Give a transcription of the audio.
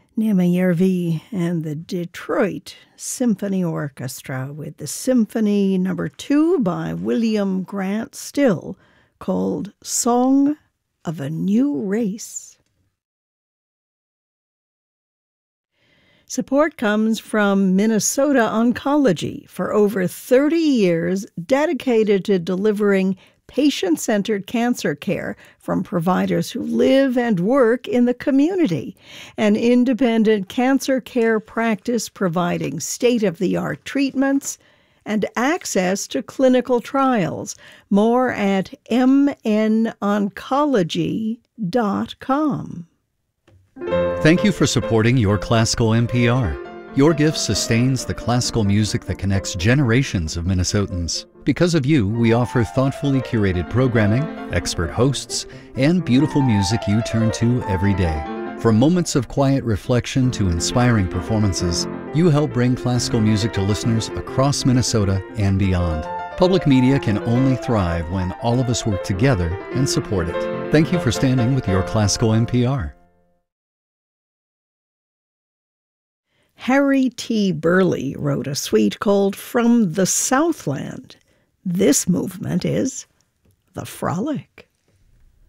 Nema Järvi and the Detroit Symphony Orchestra with the Symphony No. 2 by William Grant Still, called Song of a New Race. Support comes from Minnesota Oncology, for over 30 years dedicated to delivering patient-centered cancer care from providers who live and work in the community. An independent cancer care practice providing state-of-the-art treatments and access to clinical trials. More at mnoncology.com. Thank you for supporting Your Classical NPR. Your gift sustains the classical music that connects generations of Minnesotans. Because of you, we offer thoughtfully curated programming, expert hosts, and beautiful music you turn to every day. From moments of quiet reflection to inspiring performances, you help bring classical music to listeners across Minnesota and beyond. Public media can only thrive when all of us work together and support it. Thank you for standing with Your Classical NPR. Harry T. Burleigh wrote a suite called From the Southland. This movement is The Frolic.